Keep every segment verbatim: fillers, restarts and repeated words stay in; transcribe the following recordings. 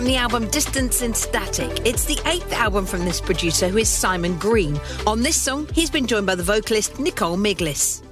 The album Distance and Static. It's the eighth album from this producer, who is Simon Green. On this song, he's been joined by the vocalist Nicole Miglis.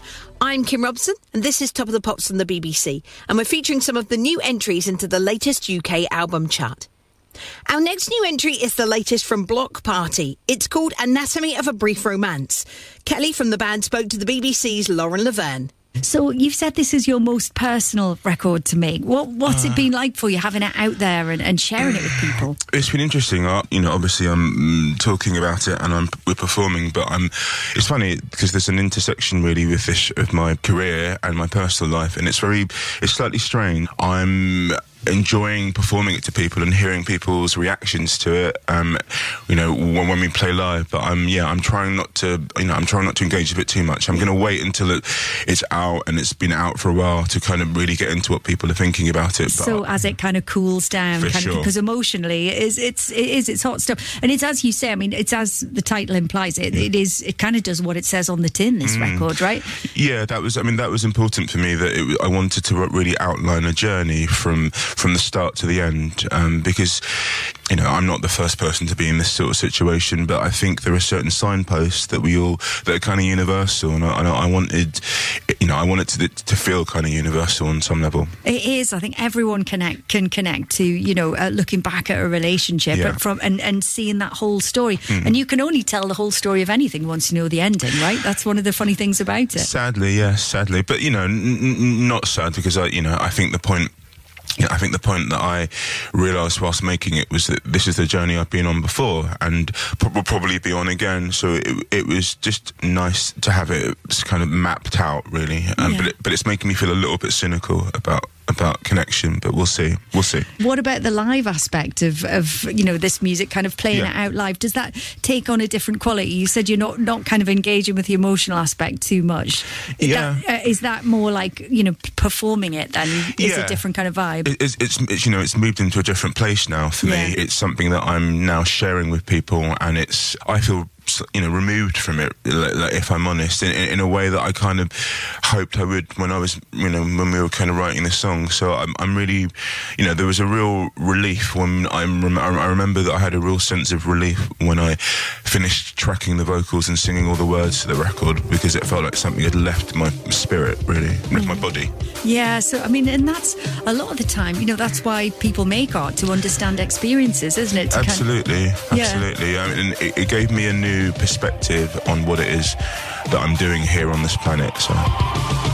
I'm Kim Robson, and this is Top of the Pops from the B B C, and we're featuring some of the new entries into the latest U K album chart. Our next new entry is the latest from Block Party. It's called Anatomy of a Brief Romance. Kelly from the band spoke to the B B C's Lauren Laverne. So you've said this is your most personal record to make. What What's uh, it been like for you, having it out there and, and sharing it with people? It's been interesting. Uh, you know, obviously I'm mm, talking about it and I'm we're performing, but I'm. It's funny because there's an intersection really with this of my career and my personal life, and it's very, it's slightly strange. I'm enjoying performing it to people and hearing people's reactions to it, um, you know, when, when we play live. But I'm, yeah, I'm trying not to, you know, I'm trying not to engage with it too much. I'm going to wait until it, it's out and it's been out for a while to kind of really get into what people are thinking about it. But so as it kind of cools down, kind sure. of, because emotionally it is, it's, it is, it's hot stuff. And it's as you say, I mean, it's as the title implies, it, it is, it kind of does what it says on the tin, this mm. record, right? Yeah, that was, I mean, that was important for me, that it, I wanted to really outline a journey from from the start to the end, um, because, you know, I'm not the first person to be in this sort of situation, but I think there are certain signposts that we all, that are kind of universal, and I, and I wanted, you know, I wanted to, to feel kind of universal on some level. It is. I think everyone connect, can connect to, you know, uh, looking back at a relationship yeah. from and, and seeing that whole story. Mm. And you can only tell the whole story of anything once you know the ending, right? That's one of the funny things about it. Sadly, yes, sadly. But, you know, n- n- not sad, because, I, you know, I think the point... Yeah, I think the point that I realised whilst making it was that this is the journey I've been on before and will probably be on again. So it, it was just nice to have it kind of mapped out, really. Um, yeah. But it, but it's making me feel a little bit cynical about about connection. But we'll see. We'll see. What about the live aspect of, of you know, this music, kind of playing yeah. it out live? Does that take on a different quality? You said you're not, not kind of engaging with the emotional aspect too much. Yeah. That, uh, is that more like, you know, performing it then? Is yeah. a different kind of vibe? It, it's, it's, it's, you know, it's moved into a different place now for yeah. me. It's something that I'm now sharing with people, and it's, I feel, you know, removed from it, like, if I'm honest, in, in a way that I kind of hoped I would when I was, you know, when we were kind of writing this song. So I'm, I'm really, you know, there was a real relief when I'm, I remember that I had a real sense of relief when I finished tracking the vocals and singing all the words to the record, because it felt like something had left my spirit, really, left my body. Yeah, so, I mean, and that's a lot of the time, you know, that's why people make art, to understand experiences, isn't it? To Absolutely, kind of, absolutely. Yeah. I mean, it, it gave me a new perspective on what it is that I'm doing here on this planet. So.